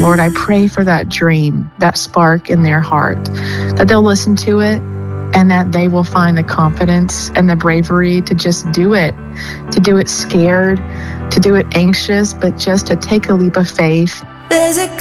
Lord, I pray for that dream, that spark in their heart, that they'll listen to it and that they will find the confidence and the bravery to just do it, to do it scared, to do it anxious, but just to take a leap of faith. There's a